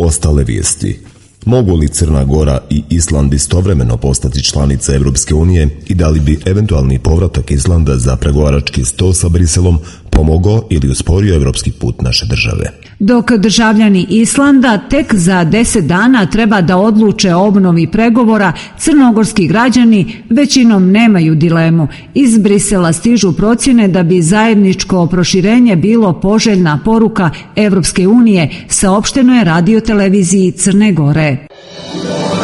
ostale vijesti. Mogu li Crna Gora i Island istovremeno postati članice Europske unije i da li bi eventualni povratak Islanda za pregovarački sto sa Briselom pomogao ili usporio europski put naše države? Dok državljani Islanda tek za 10 dana treba da odluče o obnovi pregovora, crnogorski građani većinom nemaju dilemu. Iz Brisela stižu procjene da bi zajedničko proširenje bilo poželjna poruka Europske unije, saopšteno je radioteleviziji Crne Gore.